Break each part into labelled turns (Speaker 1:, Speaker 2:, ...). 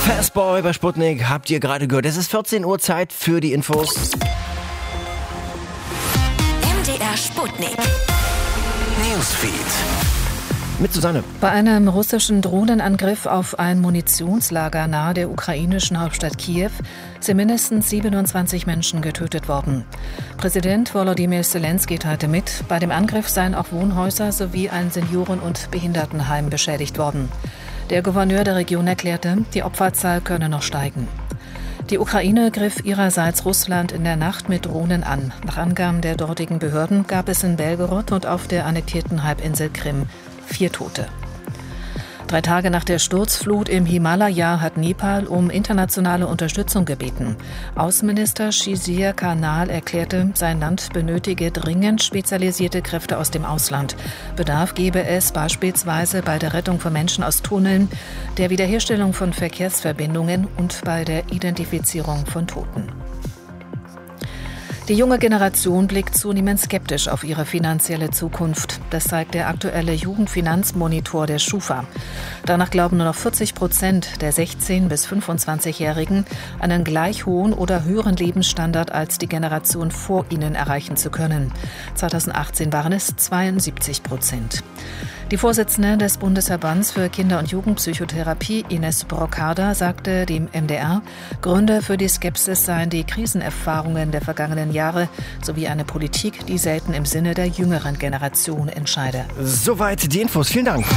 Speaker 1: Fastboy bei Sputnik habt ihr gerade gehört. Es ist 14 Uhr, Zeit für die Infos.
Speaker 2: MDR Sputnik Newsfeed.
Speaker 1: Mit Susanne.
Speaker 3: Bei einem russischen Drohnenangriff auf ein Munitionslager nahe der ukrainischen Hauptstadt Kiew sind mindestens 27 Menschen getötet worden. Präsident Volodymyr Zelensky teilte mit, bei dem Angriff seien auch Wohnhäuser sowie ein Senioren- und Behindertenheim beschädigt worden. Der Gouverneur der Region erklärte, die Opferzahl könne noch steigen. Die Ukraine griff ihrerseits Russland in der Nacht mit Drohnen an. Nach Angaben der dortigen Behörden gab es in Belgorod und auf der annektierten Halbinsel Krim 4 Tote. 3 Tage nach der Sturzflut im Himalaya hat Nepal um internationale Unterstützung gebeten. Außenminister Shizir Khanal erklärte, sein Land benötige dringend spezialisierte Kräfte aus dem Ausland. Bedarf gebe es beispielsweise bei der Rettung von Menschen aus Tunneln, der Wiederherstellung von Verkehrsverbindungen und bei der Identifizierung von Toten. Die junge Generation blickt zunehmend skeptisch auf ihre finanzielle Zukunft. Das zeigt der aktuelle Jugendfinanzmonitor der Schufa. Danach glauben nur noch 40% der 16- bis 25-Jährigen, einen gleich hohen oder höheren Lebensstandard als die Generation vor ihnen erreichen zu können. 2018 waren es 72%. Die Vorsitzende des Bundesverbands für Kinder- und Jugendpsychotherapie, Ines Brocada, sagte dem MDR, Gründe für die Skepsis seien die Krisenerfahrungen der vergangenen Jahre sowie eine Politik, die selten im Sinne der jüngeren Generation entscheide.
Speaker 1: Soweit die Infos. Vielen Dank.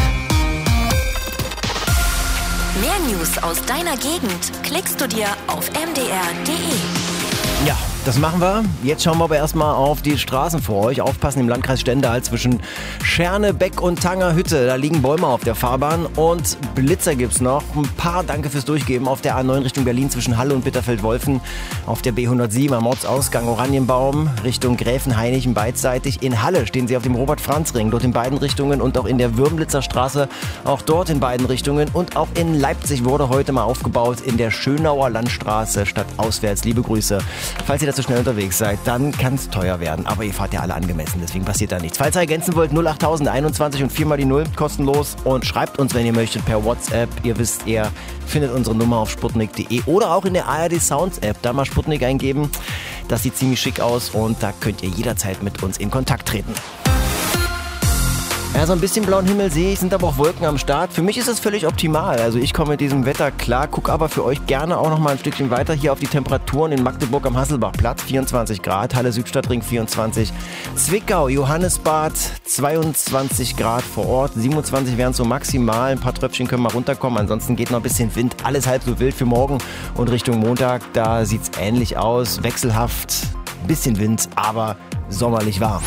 Speaker 2: Mehr News aus deiner Gegend klickst du dir auf mdr.de.
Speaker 1: Ja, das machen wir. Jetzt schauen wir aber erstmal auf die Straßen vor euch. Aufpassen im Landkreis Stendal zwischen Schernebeck und Tangerhütte. Da liegen Bäume auf der Fahrbahn und Blitzer gibt's noch. Ein paar Danke fürs Durchgeben auf der A9 Richtung Berlin zwischen Halle und Bitterfeld-Wolfen. Auf der B107 am Ortsausgang Oranienbaum Richtung Gräfenhainichen beidseitig. In Halle stehen sie auf dem Robert-Franz-Ring, dort in beiden Richtungen und auch in der Würmlitzer Straße, auch dort in beiden Richtungen. Und auch in Leipzig wurde heute mal aufgebaut in der Schönauer Landstraße statt auswärts. Liebe Grüße. Falls ihr da zu schnell unterwegs seid, dann kann es teuer werden. Aber ihr fahrt ja alle angemessen, deswegen passiert da nichts. Falls ihr ergänzen wollt, 08021 und 4 mal die 0, kostenlos. Und schreibt uns, wenn ihr möchtet, per WhatsApp. Ihr wisst, ihr findet unsere Nummer auf sputnik.de oder auch in der ARD Sounds App. Da mal Sputnik eingeben. Das sieht ziemlich schick aus und da könnt ihr jederzeit mit uns in Kontakt treten. Ja, so ein bisschen blauen Himmel sehe ich, sind aber auch Wolken am Start. Für mich ist es völlig optimal. Also ich komme mit diesem Wetter klar, gucke aber für euch gerne auch noch mal ein Stückchen weiter hier auf die Temperaturen in Magdeburg am Hasselbachplatz, 24 Grad, Halle Südstadtring 24, Zwickau, Johannesbad 22 Grad vor Ort, 27 wären so maximal, ein paar Tröpfchen können mal runterkommen, ansonsten geht noch ein bisschen Wind, alles halb so wild für morgen und Richtung Montag, da sieht es ähnlich aus, wechselhaft, ein bisschen Wind, aber sommerlich warm.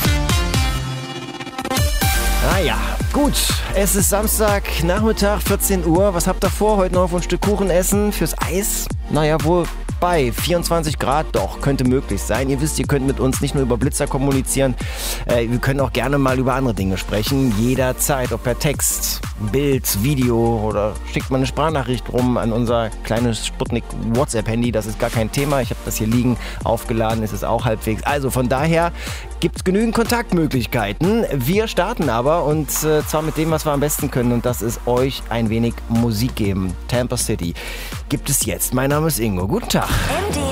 Speaker 1: Naja, gut, es ist Samstagnachmittag, 14 Uhr. Was habt ihr vor? Heute noch ein Stück Kuchen essen fürs Eis? Naja, wohl bei 24 Grad, doch, könnte möglich sein. Ihr wisst, ihr könnt mit uns nicht nur über Blitzer kommunizieren, wir können auch gerne mal über andere Dinge sprechen. Jederzeit, ob per Text, Bild, Video oder schickt mal eine Sprachnachricht rum an unser kleines Sputnik WhatsApp-Handy. Das ist gar kein Thema. Ich habe das hier liegen, aufgeladen, ist es auch halbwegs. Also von daher gibt es genügend Kontaktmöglichkeiten. Wir starten aber und zwar mit dem, was wir am besten können und das ist euch ein wenig Musik geben. Tampa City gibt es jetzt. Mein Name ist Ingo. Guten Tag.